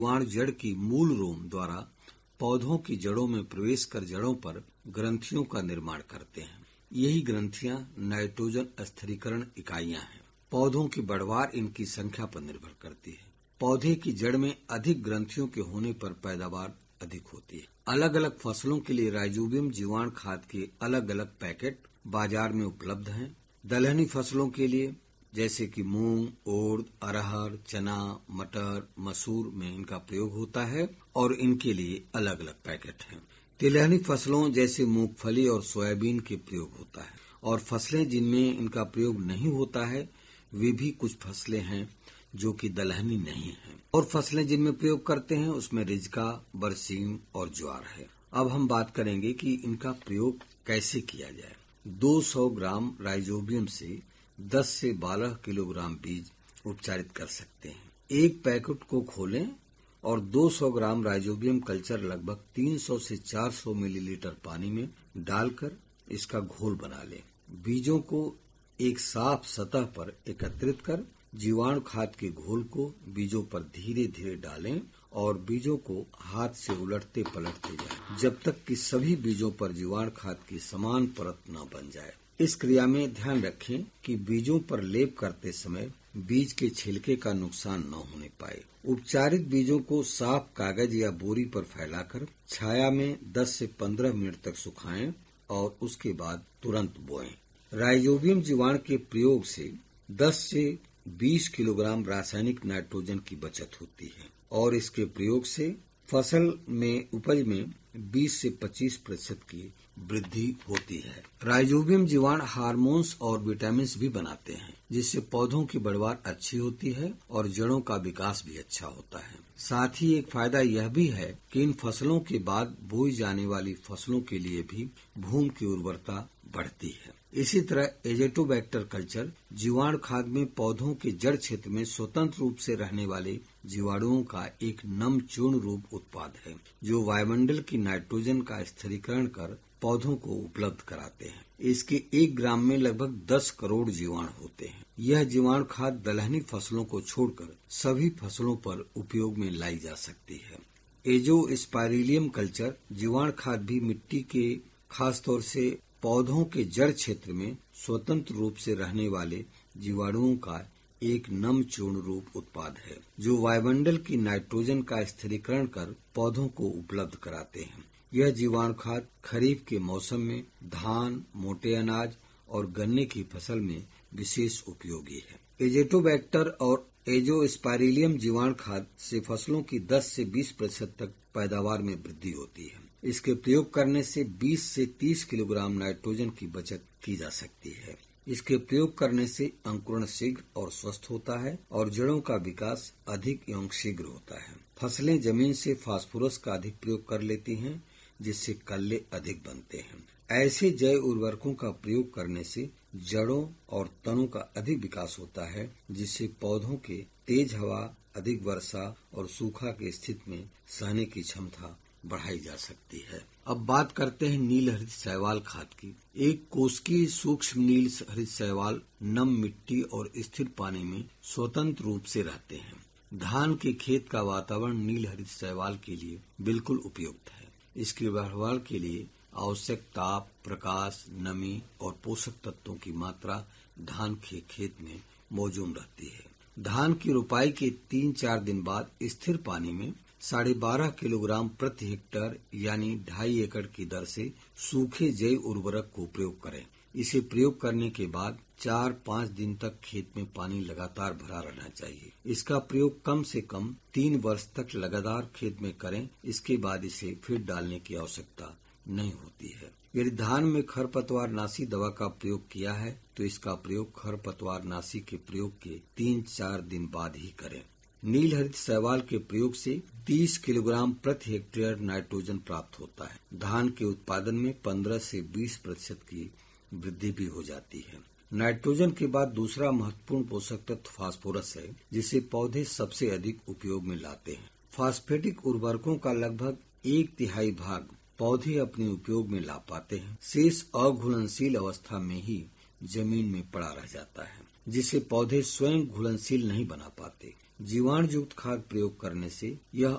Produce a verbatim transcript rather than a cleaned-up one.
जीवाणु जड़ की मूल रोम द्वारा पौधों की जड़ों में प्रवेश कर जड़ों पर ग्रंथियों का निर्माण करते हैं। यही ग्रंथियां नाइट्रोजन स्थिरीकरण इकाइयां हैं। पौधों की बढ़वार इनकी संख्या पर निर्भर करती है। पौधे की जड़ में अधिक ग्रंथियों के होने पर पैदावार अधिक होती है। अलग अलग फसलों के लिए राइजोबियम जीवाणु खाद के अलग अलग पैकेट बाजार में उपलब्ध हैं। दलहनी फसलों के लिए जैसे कि मूंग, उड़द, अरहर, चना, मटर, मसूर में इनका प्रयोग होता है और इनके लिए अलग अलग पैकेट हैं। तिलहनी फसलों जैसे मूंगफली और सोयाबीन के प्रयोग होता है और फसलें जिनमें इनका प्रयोग नहीं होता है वे भी कुछ फसलें हैं जो कि दलहनी नहीं हैं। और फसलें जिनमें प्रयोग करते हैं उसमें रिजका, बरसीम और ज्वार है। अब हम बात करेंगे कि इनका प्रयोग कैसे किया जाए। दो सौ ग्राम राइजोबियम से दस से बारह किलोग्राम बीज उपचारित कर सकते हैं। एक पैकेट को खोलें और दो सौ ग्राम राइजोबियम कल्चर लगभग तीन सौ से चार सौ मिलीलीटर पानी में डालकर इसका घोल बना लें। बीजों को एक साफ सतह पर एकत्रित कर जीवाणु खाद के घोल को बीजों पर धीरे धीरे डालें और बीजों को हाथ से उलटते पलटते जाएं जब तक कि सभी बीजों पर जीवाणु खाद की समान परत न बन जाए। इस क्रिया में ध्यान रखें कि बीजों पर लेप करते समय बीज के छिलके का नुकसान न होने पाए। उपचारित बीजों को साफ कागज या बोरी पर फैलाकर छाया में दस से पंद्रह मिनट तक सुखाएं और उसके बाद तुरंत बोएं। राइजोबियम जीवाणु के प्रयोग से दस से बीस किलोग्राम रासायनिक नाइट्रोजन की बचत होती है और इसके प्रयोग से फसल में उपज में बीस से पच्चीस प्रतिशत की वृद्धि होती है। राइजोबियम जीवाणु हार्मोन्स और विटामिन भी बनाते हैं जिससे पौधों की बढ़वार अच्छी होती है और जड़ों का विकास भी अच्छा होता है। साथ ही एक फायदा यह भी है कि इन फसलों के बाद बोई जाने वाली फसलों के लिए भी भूमि की उर्वरता बढ़ती है। इसी तरह एजेटोबैक्टर कल्चर जीवाणु खाद में पौधों के जड़ क्षेत्र में स्वतंत्र रूप से रहने वाले जीवाणुओं का एक नम चूर्ण रूप उत्पाद है जो वायुमंडल की नाइट्रोजन का स्थिरीकरण कर पौधों को उपलब्ध कराते हैं। इसके एक ग्राम में लगभग दस करोड़ जीवाणु होते हैं। यह जीवाणु खाद दलहनी फसलों को छोड़कर सभी फसलों पर उपयोग में लाई जा सकती है। एजोस्पाइरिलियम कल्चर जीवाणु खाद भी मिट्टी के खासतौर से पौधों के जड़ क्षेत्र में स्वतंत्र रूप से रहने वाले जीवाणुओं का एक नम चूर्ण रूप उत्पाद है जो वायुमंडल की नाइट्रोजन का स्थिरीकरण कर पौधों को उपलब्ध कराते हैं। यह जीवाणु खाद खरीफ के मौसम में धान, मोटे अनाज और गन्ने की फसल में विशेष उपयोगी है। एजेटोबैक्टर और एजोस्पाइरिलियम जीवाणु खाद से फसलों की दस से बीस प्रतिशत तक पैदावार में वृद्धि होती है। इसके प्रयोग करने से बीस से तीस किलोग्राम नाइट्रोजन की बचत की जा सकती है। इसके प्रयोग करने से अंकुरण शीघ्र और स्वस्थ होता है और जड़ों का विकास अधिक एवं शीघ्र होता है। फसलें जमीन से फास्फोरस का अधिक प्रयोग कर लेती हैं जिससे कल्ले अधिक बनते हैं। ऐसे जैव उर्वरकों का प्रयोग करने से जड़ों और तनों का अधिक विकास होता है जिससे पौधों के तेज हवा, अधिक वर्षा और सूखा की स्थिति में सहने की क्षमता बढ़ाई जा सकती है। अब बात करते हैं नील हरित शैवाल खाद की। एक कोशिकीय सूक्ष्म नील हरित शैवाल नम मिट्टी और स्थिर पानी में स्वतंत्र रूप से रहते हैं। धान के खेत का वातावरण नील हरित शैवाल के लिए बिल्कुल उपयुक्त है। इसकी बढ़वार के लिए आवश्यक ताप, प्रकाश, नमी और पोषक तत्वों की मात्रा धान के खेत में मौजूद रहती है। धान की रोपाई के तीन चार दिन बाद स्थिर पानी में साढ़े बारह किलोग्राम प्रति हेक्टेयर यानी ढाई एकड़ की दर से सूखे जैव उर्वरक को प्रयोग करें। इसे प्रयोग करने के बाद चार पाँच दिन तक खेत में पानी लगातार भरा रहना चाहिए। इसका प्रयोग कम से कम तीन वर्ष तक लगातार खेत में करें। इसके बाद इसे फिर डालने की आवश्यकता नहीं होती है। यदि धान में खरपतवार नाशी दवा का प्रयोग किया है तो इसका प्रयोग खरपतवार नाशी के प्रयोग के तीन चार दिन बाद ही करें। नील हरित शैवाल के प्रयोग से तीस किलोग्राम प्रति हेक्टेयर नाइट्रोजन प्राप्त होता है। धान के उत्पादन में पंद्रह से बीस प्रतिशत की वृद्धि भी हो जाती है। नाइट्रोजन के बाद दूसरा महत्वपूर्ण पोषक तत्व फास्फोरस है जिसे पौधे सबसे अधिक उपयोग में लाते हैं। फास्फेटिक उर्वरकों का लगभग एक तिहाई भाग पौधे अपने उपयोग में ला पाते हैं। शेष अघुलनशील अवस्था में ही जमीन में पड़ा रह जाता है जिसे पौधे स्वयं घुलनशील नहीं बना पाते। जीवाणु युक्त खाद प्रयोग करने से यह